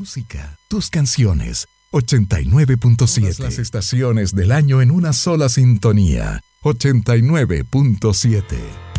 música, tus canciones. 89.7. Todas las estaciones del año en una sola sintonía. 89.7.